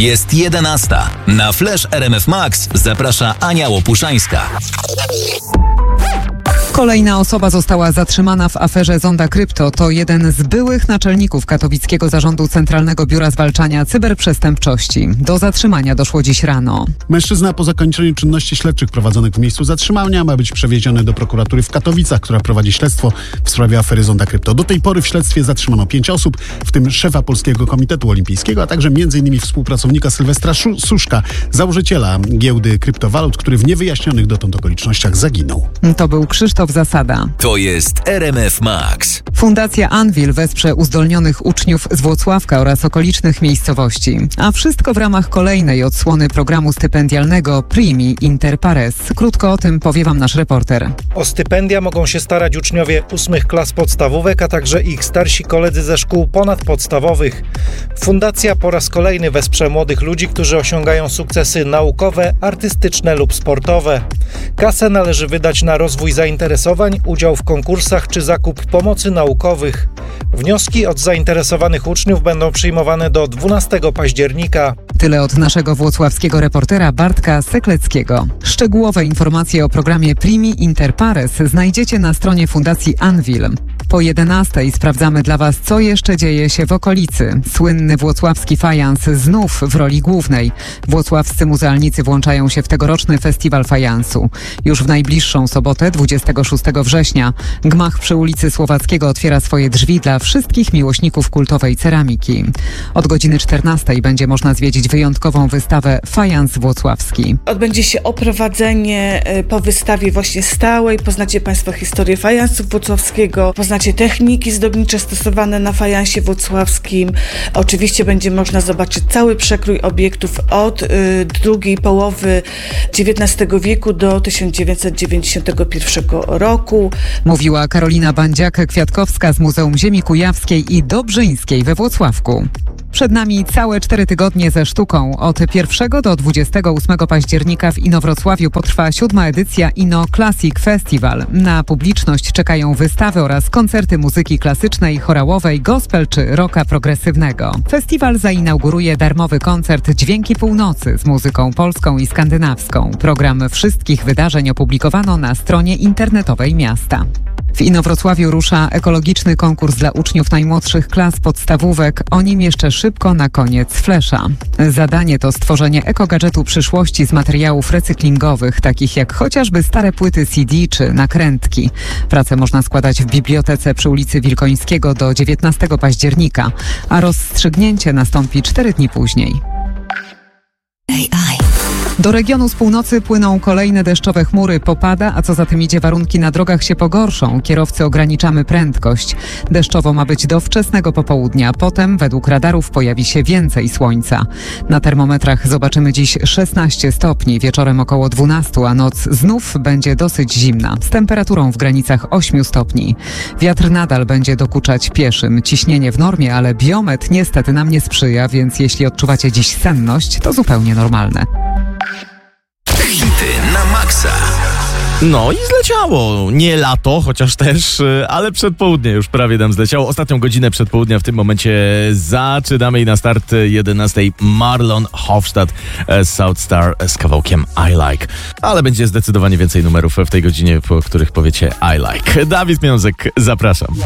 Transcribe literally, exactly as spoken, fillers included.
Jest jedenasta. Na Flash R M F Max zaprasza Ania Łopuszańska. Kolejna osoba została zatrzymana w aferze Zonda Krypto. To jeden z byłych naczelników katowickiego zarządu Centralnego Biura Zwalczania Cyberprzestępczości. Do zatrzymania doszło dziś rano. Mężczyzna po zakończeniu czynności śledczych prowadzonych w miejscu zatrzymania ma być przewieziony do prokuratury w Katowicach, która prowadzi śledztwo w sprawie afery Zonda Krypto. Do tej pory w śledztwie zatrzymano pięć osób, w tym szefa Polskiego Komitetu Olimpijskiego, a także m.in. współpracownika Sylwestra Suszka, założyciela giełdy kryptowalut, który w niewyjaśnionych dotąd okolicznościach zaginął. To był Krzysztof Zasada. To jest R M F Max. Fundacja Anvil wesprze uzdolnionych uczniów z Włocławka oraz okolicznych miejscowości. A wszystko w ramach kolejnej odsłony programu stypendialnego Primi Inter Pares. Krótko o tym powie wam nasz reporter. O stypendia mogą się starać uczniowie ósmych klas podstawówek, a także ich starsi koledzy ze szkół ponadpodstawowych. Fundacja po raz kolejny wesprze młodych ludzi, którzy osiągają sukcesy naukowe, artystyczne lub sportowe. Kasę należy wydać na rozwój zainteresowań, udział w konkursach czy zakup pomocy naukowych. Wnioski od zainteresowanych uczniów będą przyjmowane do dwunastego października. Tyle od naszego włocławskiego reportera Bartka Sekleckiego. Szczegółowe informacje o programie Primi Inter Pares znajdziecie na stronie Fundacji Anvil. Po jedenastej sprawdzamy dla Was, co jeszcze dzieje się w okolicy. Słynny włocławski fajans znów w roli głównej. Włocławscy muzealnicy włączają się w tegoroczny festiwal fajansu. Już w najbliższą sobotę, dwudziestego szóstego września, gmach przy ulicy Słowackiego otwiera swoje drzwi dla wszystkich miłośników kultowej ceramiki. Od godziny czternastej będzie można zwiedzić wyjątkową wystawę Fajans Włocławski. Odbędzie się oprowadzenie po wystawie właśnie stałej. Poznacie Państwo historię fajansu włocławskiego, poznacie techniki zdobnicze stosowane na fajansie włocławskim. Oczywiście będzie można zobaczyć cały przekrój obiektów od y, drugiej połowy dziewiętnastego wieku do tysiąc dziewięćset dziewięćdziesiątego pierwszego roku. Mówiła Karolina Bandziak-Kwiatkowska z Muzeum Ziemi Kujawskiej i Dobrzyńskiej we Włocławku. Przed nami całe cztery tygodnie ze sztuką. Od pierwszego do dwudziestego ósmego października w Inowrocławiu potrwa siódma edycja Inno Classic Festival. Na publiczność czekają wystawy oraz koncerty muzyki klasycznej, chorałowej, gospel czy rocka progresywnego. Festiwal zainauguruje darmowy koncert Dźwięki Północy z muzyką polską i skandynawską. Program wszystkich wydarzeń opublikowano na stronie internetowej miasta. W Inowrocławiu rusza ekologiczny konkurs dla uczniów najmłodszych klas podstawówek. O nim jeszcze szybko na koniec Flesza. Zadanie to stworzenie ekogadżetu przyszłości z materiałów recyklingowych, takich jak chociażby stare płyty C D czy nakrętki. Pracę można składać w bibliotece przy ulicy Wilkońskiego do dziewiętnastego października, a rozstrzygnięcie nastąpi cztery dni później. Do regionu z północy płyną kolejne deszczowe chmury, popada, a co za tym idzie, warunki na drogach się pogorszą. Kierowcy, ograniczamy prędkość. Deszczowo ma być do wczesnego popołudnia. Potem według radarów pojawi się więcej słońca. Na termometrach zobaczymy dziś szesnaście stopni, wieczorem około dwanaście, a noc znów będzie dosyć zimna, z temperaturą w granicach ośmiu stopni. Wiatr nadal będzie dokuczać pieszym. Ciśnienie w normie, ale biometr niestety nam nie sprzyja, więc jeśli odczuwacie dziś senność, to zupełnie normalne. Hity na maksa. No i zleciało. Nie lato, chociaż też, ale przedpołudnie już prawie nam zleciało. Ostatnią godzinę przedpołudnia w tym momencie zaczynamy i na start jedenastej Marlon Hofstadt z South Star z kawałkiem I Like. Ale będzie zdecydowanie więcej numerów w tej godzinie, po których powiecie I Like. Dawid Miążek, zapraszam.